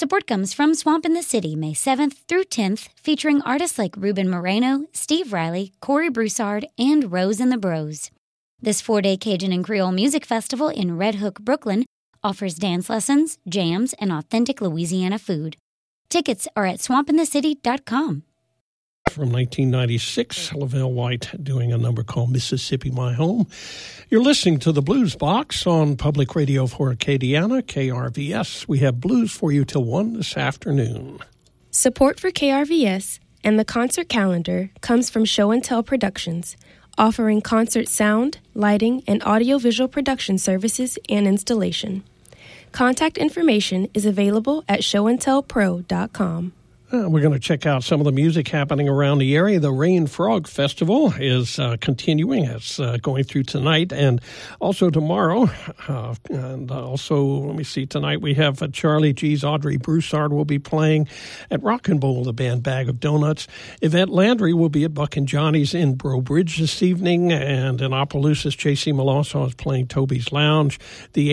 Support comes from Swamp in the City, May 7th through 10th, featuring artists like Ruben Moreno, Steve Riley, Corey Broussard, and Rose and the Bros. This 4-day Cajun and Creole music festival in Red Hook, Brooklyn, offers dance lessons, jams, and authentic Louisiana food. Tickets are at swampinthecity.com. From 1996, Lavelle White doing a number called Mississippi My Home. You're listening to the Blues Box on Public Radio for Acadiana, KRVS. We have blues for you till 1 this afternoon. Support for KRVS and the concert calendar comes from Show and Tell Productions, offering concert sound, lighting, and audiovisual production services and installation. Contact information is available at showandtellpro.com. We're going to check out some of the music happening around the area. The Rain Frog Festival is continuing. It's going through tonight and also tomorrow. And also, let me see, tonight we have Charlie G's Audrey Broussard will be playing at Rock and Bowl, the band Bag of Donuts. Yvette Landry will be at Buck and Johnny's in Breaux Bridge this evening. And in Opelousas, J.C. Melanson is playing Toby's Lounge. The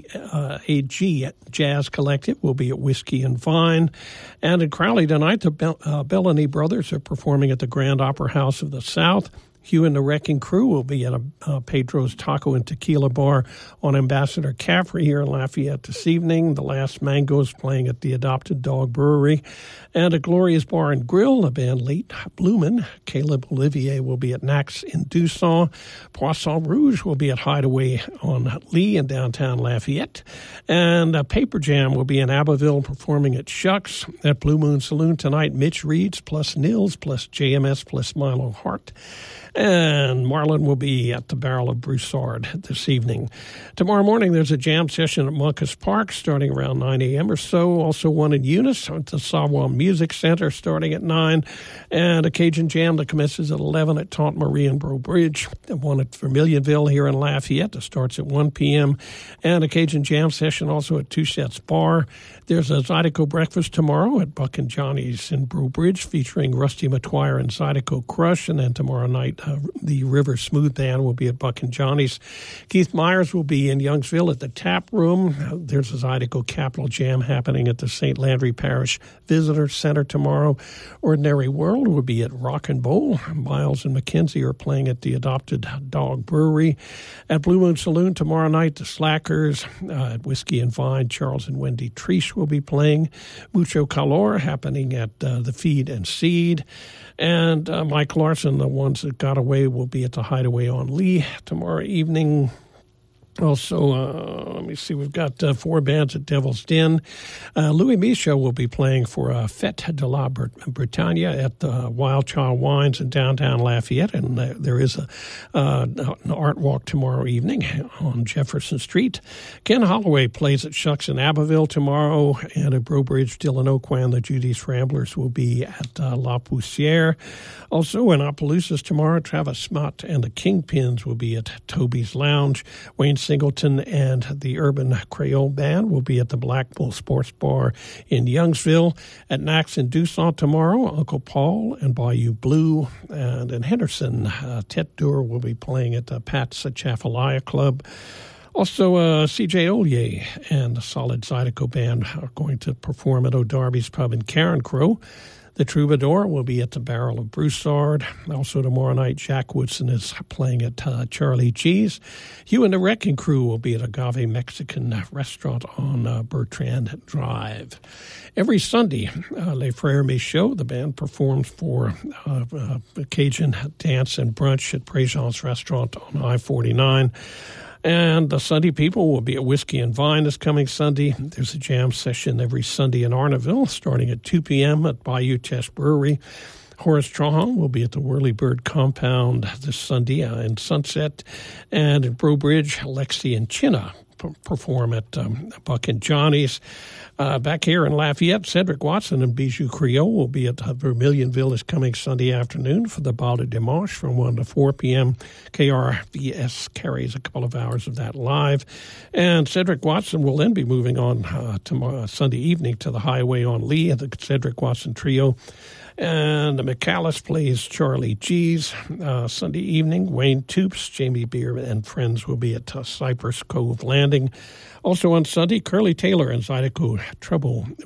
AG Jazz Collective will be at Whiskey and Vine. And in Crowley tonight, the Bellany Brothers are performing at the Grand Opera House of the South. Hugh and the Wrecking Crew will be at a Pedro's Taco and Tequila Bar on Ambassador Caffrey here in Lafayette this evening. The Last Mangoes playing at the Adopted Dog Brewery. And at Gloria's Bar and Grill, the band Late Bloomin'. Caleb Olivier will be at Nax in Dusson. Poisson Rouge will be at Hideaway on Lee in downtown Lafayette. And Paper Jam will be in Abbeville performing at Shucks. At Blue Moon Saloon tonight, Mitch Reeds plus Nils plus JMS plus Milo Hart. And Marlon will be at the Barrel of Broussard this evening. Tomorrow morning, there's a jam session at Muncus Park starting around 9 a.m. or so. Also one in Eunice at the Sawa Music Center starting at 9. And a Cajun jam that commences at 11 at Tante Marie in Breaux Bridge. One at Vermilionville here in Lafayette that starts at 1 p.m. And a Cajun jam session also at Two Sets Bar. There's a Zydeco breakfast tomorrow at Buck and Johnny's in Breaux Bridge featuring Rusty McTwire and Zydeco Crush. And then tomorrow night, the River Smooth Band will be at Buck and Johnny's. Keith Myers will be in Youngsville at the Tap Room. There's a Zydeco Capital Jam happening at the St. Landry Parish Visitor Center tomorrow. Ordinary World will be at Rock and Bowl. Miles and Mackenzie are playing at the Adopted Dog Brewery. At Blue Moon Saloon tomorrow night, the Slackers. At Whiskey and Vine, Charles and Wendy Treesh will be playing. Mucho Calor happening at the Feed and Seed. And Mike Larson, the ones that got away, will be at the Hideaway on Lee tomorrow evening. Also, let me see, we've got 4 bands at Devil's Den. Louis Michaud will be playing for Fête de la Bretagne at the Wild Child Wines in downtown Lafayette, and there is an art walk tomorrow evening on Jefferson Street. Ken Holloway plays at Shucks in Abbeville tomorrow, and at Breaux Bridge, Dylan Oquan, the Judy's Ramblers will be at La Poussière. Also in Opelousas tomorrow, Travis Smott and the Kingpins will be at Toby's Lounge. Wayne Singleton and the Urban Creole Band will be at the Black Bull Sports Bar in Youngsville. At Nax in Dusson tomorrow, Uncle Paul and Bayou Blue. And in Henderson, Tet Dur will be playing at Pat's Chaffalaya Club. Also, C.J. Ollier and the Solid Zydeco Band are going to perform at O'Darby's Pub in Carencro. The Troubadour will be at the Barrel of Broussard. Also tomorrow night, Jack Woodson is playing at Charlie G's. Hugh and the Wrecking Crew will be at Agave Mexican Restaurant on Bertrand Drive. Every Sunday, Les Frères Michaud, the band, performs for Cajun dance and brunch at Préjean's Restaurant on I-49. And the Sunday People will be at Whiskey and Vine this coming Sunday. There's a jam session every Sunday in Arnaville starting at 2 p.m. at Bayou Test Brewery. Horace Trahan will be at the Whirlybird Compound this Sunday in Sunset. And in Breaux Bridge, Lexi and Chinna perform at Buck and Johnny's. Back here in Lafayette, Cedric Watson and Bijou Creole will be at Vermilionville this coming Sunday afternoon for the Bal de Dimanche from 1 to 4 p.m. KRVS carries a couple of hours of that live. And Cedric Watson will then be moving on tomorrow, Sunday evening to the Highway on Lee at the Cedric Watson Trio. And McAllis plays Charlie G's. Sunday evening, Wayne Toops, Jamie Beer, and friends will be at Cypress Cove Landing. Also on Sunday, Curly Taylor and Zydeco Trouble